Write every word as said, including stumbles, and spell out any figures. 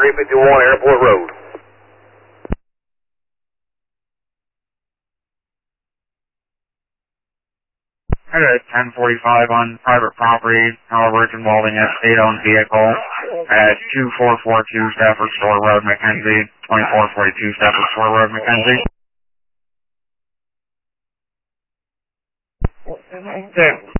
three fifty-one Airport Road. At ten forty-five on private property, however, it's involving a state-owned vehicle at two four four two Stafford Store Road, Mackenzie, twenty-four forty-two Stafford Store Road, Mackenzie. Okay.